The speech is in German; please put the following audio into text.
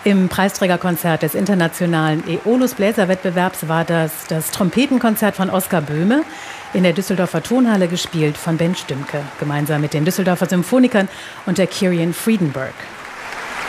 Im Preisträgerkonzert des internationalen Aeolus Bläserwettbewerbs war das Trompetenkonzert von Oskar Böhme in der Düsseldorfer Tonhalle, gespielt von Ben Stümke, gemeinsam mit den Düsseldorfer Symphonikern und der Kyrian Friedenberg.